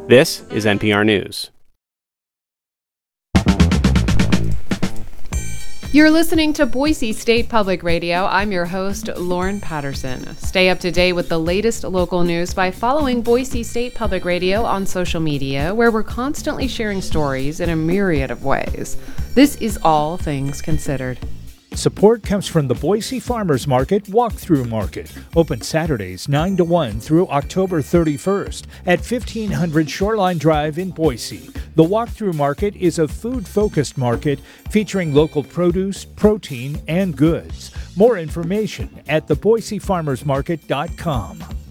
This is NPR News. You're listening to Boise State Public Radio. I'm your host, Lauren Patterson. Stay up to date with the latest local news by following Boise State Public Radio on social media, where we're constantly sharing stories in a myriad of ways. This is All Things Considered. Support comes from the Boise Farmers Market Walkthrough Market, open Saturdays 9 to 1 through October 31st at 1500 Shoreline Drive in Boise. The Walkthrough Market is a food-focused market featuring local produce, protein, and goods. More information at theboisefarmersmarket.com.